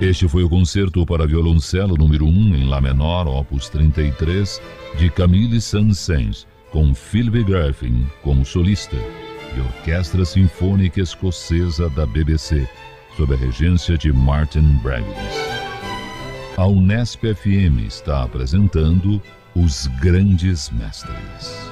Este foi o concerto para violoncelo número 1 em Lá menor, opus 33, de Camille Saint-Saëns, com Philip Griffin como solista, e Orquestra Sinfônica Escocesa da BBC, sob a regência de Martin Braggins. A Unesp FM está apresentando Os Grandes Mestres.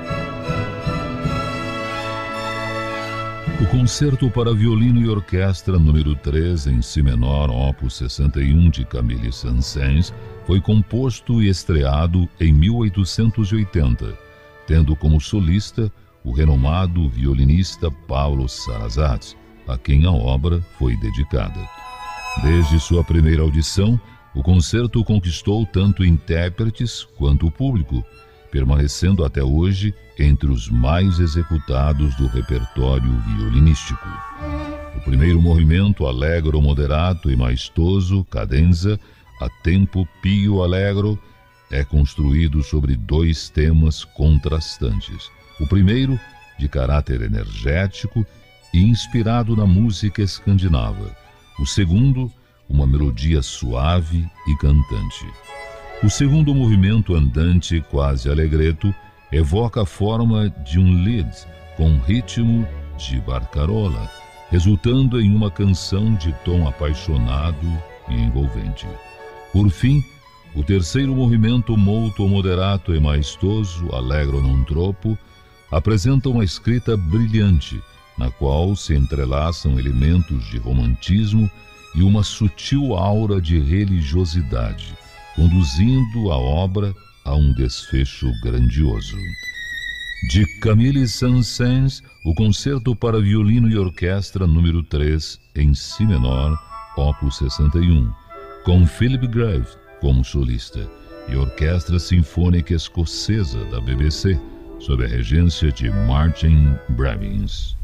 O Concerto para Violino e Orquestra número 3 em Si menor, opus 61, de Camille Saint-Saëns, foi composto e estreado em 1880, tendo como solista o renomado violinista Paulo Sarasate, a quem a obra foi dedicada. Desde sua primeira audição, o concerto conquistou tanto intérpretes quanto o público, permanecendo até hoje entre os mais executados do repertório violinístico. O primeiro movimento, allegro moderato e maestoso, cadenza, a tempo pio allegro, é construído sobre dois temas contrastantes. O primeiro, de caráter energético e inspirado na música escandinava. O segundo, uma melodia suave e cantante. O segundo movimento andante, quase allegretto, evoca a forma de um lied com ritmo de barcarola, resultando em uma canção de tom apaixonado e envolvente. Por fim, o terceiro movimento, molto moderato e maestoso, allegro non troppo, apresenta uma escrita brilhante, na qual se entrelaçam elementos de romantismo e uma sutil aura de religiosidade, conduzindo a obra a um desfecho grandioso. De Camille Saint-Saëns, o Concerto para Violino e Orquestra número 3 em Si menor, opus 61, com Philip Griffin como solista, e Orquestra Sinfônica Escocesa da BBC, sob a regência de Martin Braggins.